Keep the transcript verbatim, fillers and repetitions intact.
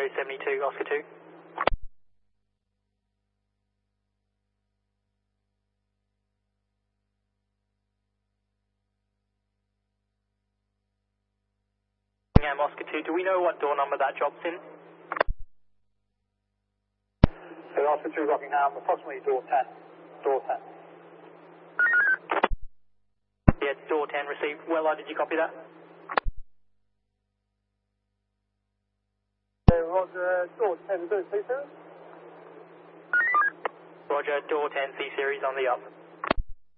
Echo seventy-two, Oscar two. Yeah, Oscar two, do we know what door number that job's in? So Oscar two Rockingham, approximately door ten. Door ten. Yeah, door ten received. Weller, did you copy that? Uh, Roger, door ten, do it, please, sir. Roger, door ten C series on the up.